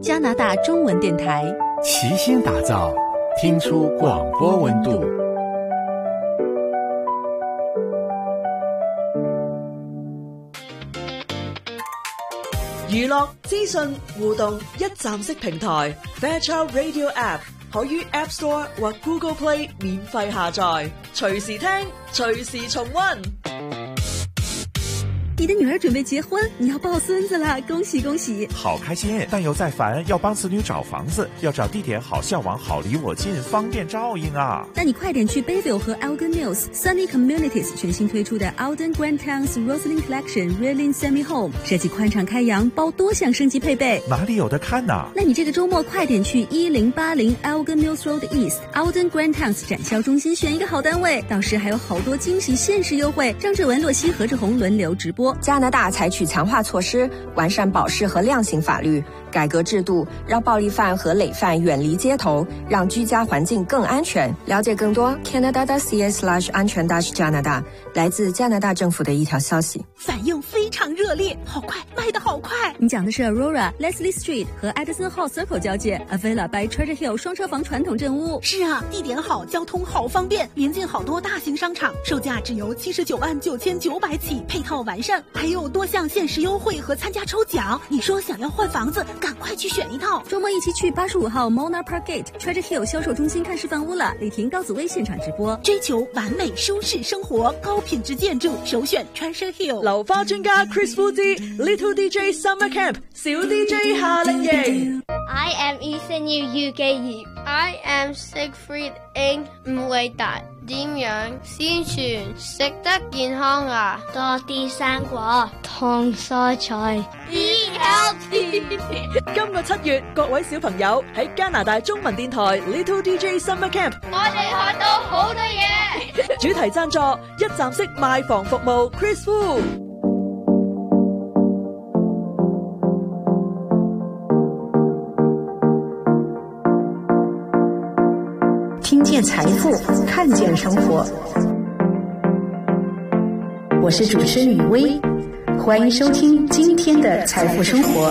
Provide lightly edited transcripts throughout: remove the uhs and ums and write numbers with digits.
加拿大中文电台， 齐心打造，听出广播温度。 娛樂資訊互動一站式平台 Fairchild Radio App 可於 App Store 或 Google Play 免費下載，隨時聽，隨時重溫。 你的女兒準備結婚，你要抱孫子啦，恭喜恭喜！ 好開心，但又在煩，要幫子女找房子，要找地點好向往，好離我近，方便照應啊！ 那你快點去 Bayville 和 Elgin Mills Sunny Communities 全新推出的 Alden Grand Towns Roslyn Collection Realin Semi Home， 設計寬敞開陽，包多項升級配備。 哪裡有得看啊？ 那你這個週末快點去1080 Elgin Mills Road East Alden Grand Towns 展銷中心選一個好單位，到時還有好多驚喜限時優惠。張志文、洛西、何志宏輪流直播。 加拿大採取強化措施，完善保釋和量刑法律，改革制度，讓暴力犯和累犯遠離街頭，讓居家環境更安全。了解更多 Canada.ca/ 安全加拿大，來自加拿大政府的一條消息。 反應非常熱烈，好快，賣得好快。 你講的是 Aurora、Leslie Street 和 Edison Hall Circle 交界 Avila by Treasure Hill 雙車房傳統鎮屋。 是啊，地點好，交通好方便，臨近好多大型商場，售價只由799900起，配套完善，還有多項限時優惠和參加抽獎。你說想要換房子，趕快去選一套。 周末一起去85號 Monarch Park Gate Treasure Hill 銷售中心看示範屋了。李婷、高子薇現場直播。 追求完美舒適生活，高品質建築，首選 Treasure Hill。 流花專家 Chris Fu 之 Little DJ Summer Camp 小 DJ 夏令營。 I am Ethan Yu Yuki. I am Siegfried Ng 吳偉達。點樣先算食得健康啊？多啲生果同蔬菜。Eat healthy。 今個7月，各位小朋友喺加拿大中文電台 Little DJ Summer Camp， 我哋學到好多嘢。 主題贊助一站式賣房服務 Chris Fu。 听见财富，看见生活。我是主持人雨薇，欢迎收听今天的财富生活。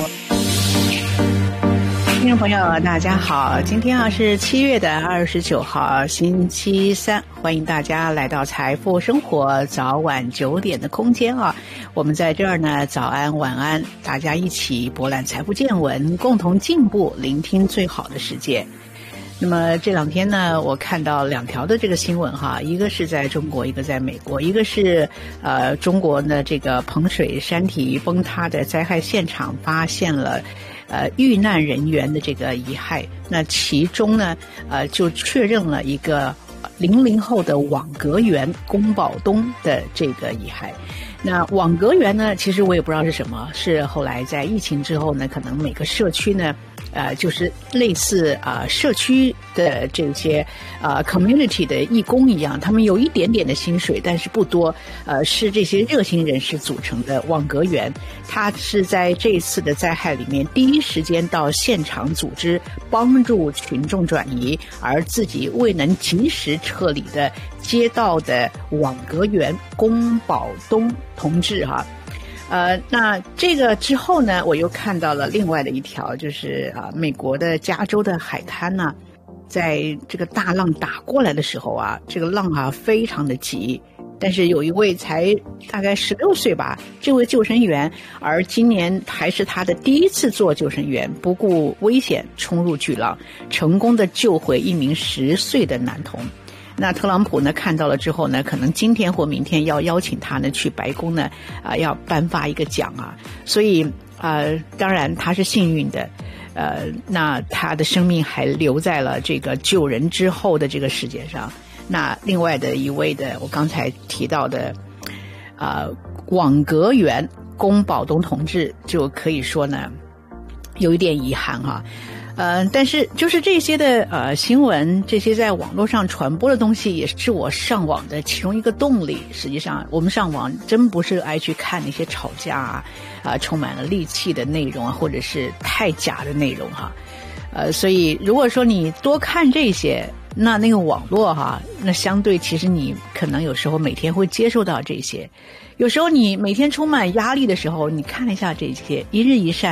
听众朋友大家好，今天是7月29号星期三，欢迎大家来到财富生活早晚9点的空间啊。我们在这儿呢，早安晚安，大家一起博览财富见闻，共同进步，聆听最好的世界。那么这两天呢，我看到2条的这个新闻哈，一个是在中国，一个在美国，一个是中国的这个彭水山体崩塌的灾害现场发现了遇难人员的这个遗骸，那其中呢就确认了一个00后的网格员龚宝东的这个遗骸。那网格员呢，其实我也不知道是什么，是后来在疫情之后呢，可能每个社区呢就是类似社区的这些community 的义工一样，他们有一点点的薪水，但是不多，是这些热心人士组成的网格员。他是在这一次的灾害里面第一时间到现场组织帮助群众转移，而自己未能及时撤离的街道的网格员龚宝东同志哈。那这个之后呢，我又看到了另外的一条，就是美国的加州的海滩呢，在这个大浪打过来的时候啊，这个浪非常的急，但是有一位才大概16岁吧，这位救生员，而今年还是他的第一次做救生员，不顾危险冲入巨浪，成功的救回一名10岁的男童。那特朗普呢看到了之后呢，可能今天或明天要邀请他呢去白宫呢要颁发一个奖啊。所以当然他是幸运的，那他的生命还留在了这个救人之后的这个世界上。那另外的一位的我刚才提到的网格员龚宝东同志，就可以说呢有一点遗憾哈。但是就是这些的新闻，这些在网络上传播的东西，也是我上网的其中一个动力。实际上我们上网真不是爱去看那些吵架充满了戾气的内容或者是太假的内容哈。所以如果说你多看这些，那个网络那相对其实你可能有时候每天会接受到这些，有时候你每天充满压力的时候，你看一下这些，一日一善，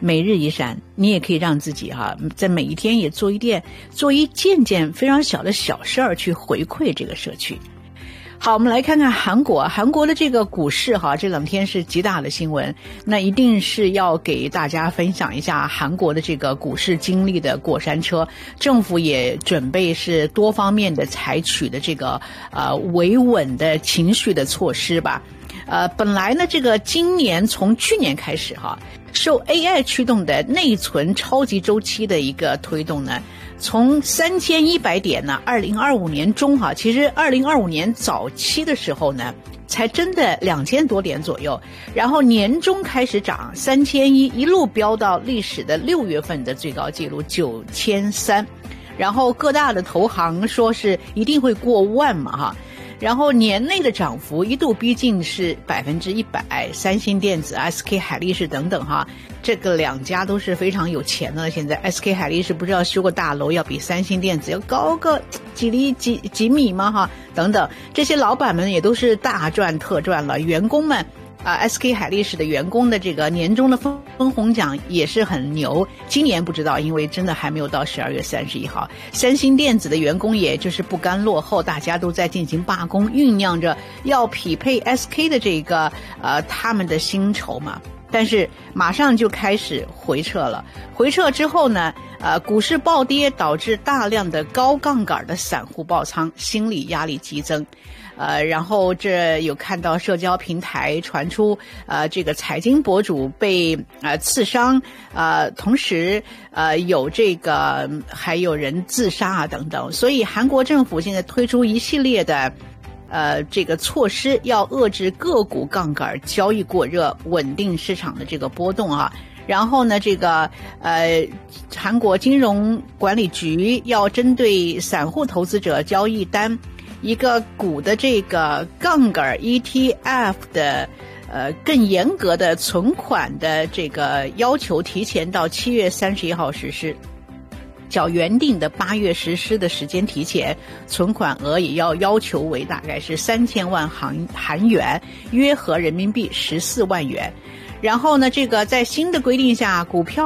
每日一善，你也可以让自己在每一天也做一件非常小的小事儿去回馈这个社区。好，我们来看看韩国的这个股市这两天是极大的新闻，那一定是要给大家分享一下韩国的这个股市经历的过山车，政府也准备是多方面的采取的这个维稳的情绪的措施吧。本来呢这个今年从去年开始受 AI 驱动的内存超级周期的一个推动呢，从3100点呢2025年中其实2025年早期的时候呢才真的2000多点左右，然后年中开始涨3100，一路飙到历史的6月份的最高纪录9300，然后各大的投行说是一定会过万嘛然后年内的涨幅一度逼近是100%，三星电子、SK 海力士等等这个两家都是非常有钱的。现在 SK 海力士不知道修个大楼要比三星电子要高个几米吗等等，这些老板们也都是大赚特赚了，员工们SK 海力士的员工的这个年终的分红奖也是很牛，今年不知道，因为真的还没有到12月31号。三星电子的员工也就是不甘落后，大家都在进行罢工，酝酿着要匹配 SK 的这个他们的薪酬嘛。但是马上就开始回撤了，回撤之后呢股市暴跌，导致大量的高杠杆的散户爆仓，心理压力激增。然后这有看到社交平台传出这个财经博主被刺伤，同时有这个还有人自杀等等，所以韩国政府现在推出一系列的这个措施，要遏制个股杠杆交易过热，稳定市场的这个波动然后呢这个韩国金融管理局要针对散户投资者交易单一个股的这个杠杆 ETF 的更严格的存款的这个要求，提前到7月31号实施，较原定的8月实施的时间提前，存款额也要求为大概是3000万韩元，约合人民币14万元。然后呢这个在新的规定下，股票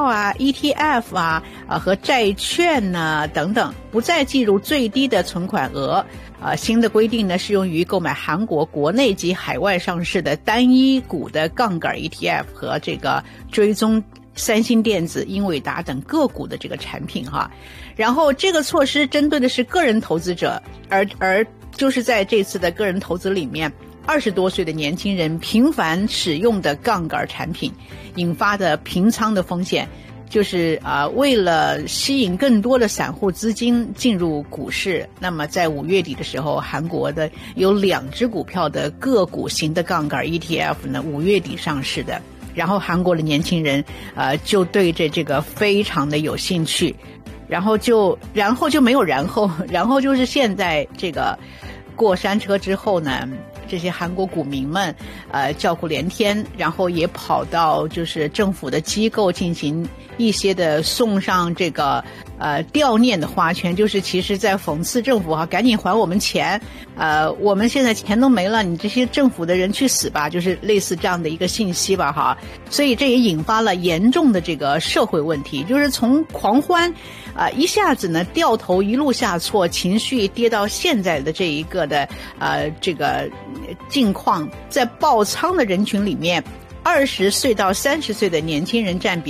ETF和债券等等不再计入最低的存款额。新的规定呢适用于购买韩国国内及海外上市的单一股的杠杆 ETF 和这个追踪三星电子、英伟达等个股的这个产品然后这个措施针对的是个人投资者，而就是在这次的个人投资里面，20多岁的年轻人频繁使用的杠杆产品引发的平仓的风险，就是为了吸引更多的散户资金进入股市，那么在5月底的时候，韩国的有2只股票的个股型的杠杆 ETF 呢5月底上市的，然后韩国的年轻人就对这个非常的有兴趣，然后就没有然后就是现在这个过山车之后呢，这些韩国股民们叫苦连天，然后也跑到就是政府的机构进行一些的送上这个悼念的花圈，就是其实在讽刺政府赶紧还我们钱，我们现在钱都没了，你这些政府的人去死吧，就是类似这样的一个信息吧所以这也引发了严重的这个社会问题，就是从狂欢一下子呢掉头一路下挫，情绪跌到现在的这一个的这个境况，在爆仓的人群里面，20岁到30岁的年轻人占比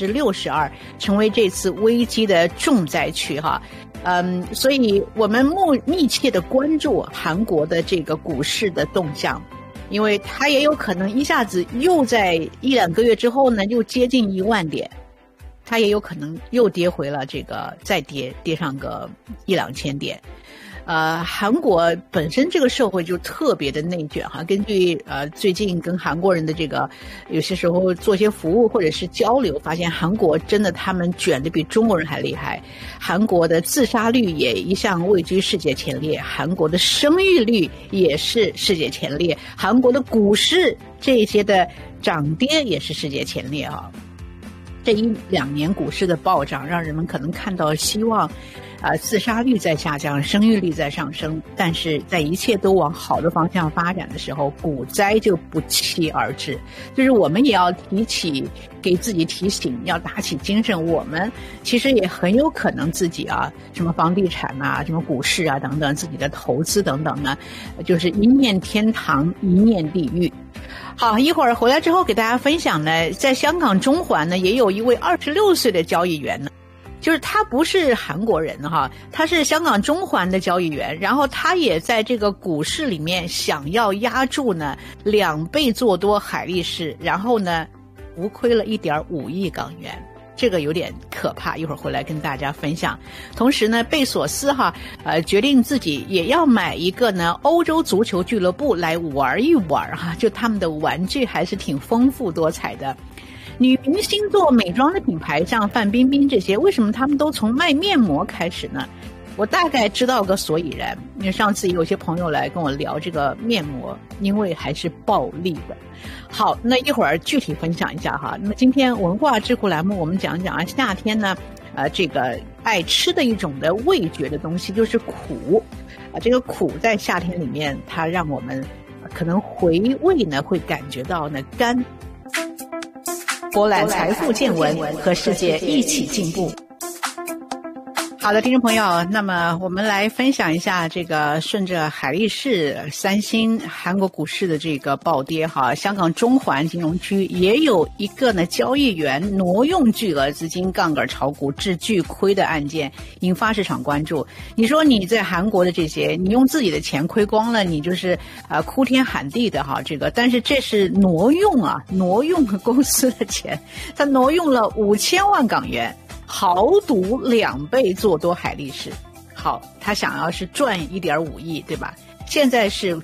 62%，成为这次危机的重灾区所以我们密切的关注韩国的这个股市的动向，因为它也有可能一下子又在1-2个月之后呢又接近1万点，它也有可能又跌回了这个再跌上个1-2千点。韩国本身这个社会就特别的内卷根据最近跟韩国人的这个有些时候做些服务或者是交流，发现韩国真的他们卷的比中国人还厉害，韩国的自杀率也一向位居世界前列，韩国的生育率也是世界前列，韩国的股市这些的涨跌也是世界前列这1-2年股市的暴涨让人们可能看到希望， 自杀率在下降，生育率在上升，但是在一切都往好的方向发展的时候，股灾就不期而至。就是我们也要给自己提醒，要打起精神，我们其实也很有可能自己什么房地产啊，什么股市啊等等，自己的投资等等呢，就是一念天堂一念地狱。好，一会儿回来之后给大家分享呢，在香港中环呢也有一位26岁的交易员呢，就是他不是韩国人他是香港中环的交易员，然后他也在这个股市里面想要押注呢2倍做多海力士，然后呢浮亏了1.5亿港元，这个有点可怕，一会儿回来跟大家分享。同时呢，贝索斯决定自己也要买一个呢欧洲足球俱乐部来玩一玩就他们的玩具还是挺丰富多彩的。女明星做美妆的品牌，像范冰冰这些，为什么他们都从卖面膜开始呢？我大概知道个所以然，因为上次有些朋友来跟我聊这个面膜，因为还是暴利的。好，那一会儿具体分享一下那么今天文化智库栏目我们讲讲夏天呢这个爱吃的一种的味觉的东西就是苦这个苦在夏天里面它让我们可能回味呢会感觉到呢甘。博览财富见闻，和世界一起进步。好的，听众朋友，那么我们来分享一下这个顺着海力士、三星、韩国股市的这个暴跌香港中环金融区也有一个呢交易员挪用巨额资金杠杆炒股致巨亏的案件，引发市场关注。你说你在韩国的这些，你用自己的钱亏光了，你就是哭天喊地的这个，但是这是挪用公司的钱，他挪用了5000万港元。豪赌2倍做多海力士，好，他想要是赚1.5亿，对吧？现在是